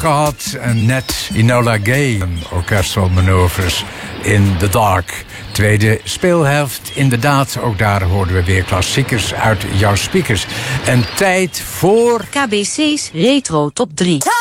gehad. En net Enola Gay, Orchestral Manoeuvres in the Dark. Tweede speelhelft, inderdaad, ook daar hoorden we weer klassiekers uit jouw speakers. En tijd voor... KBC's Retro Top 3.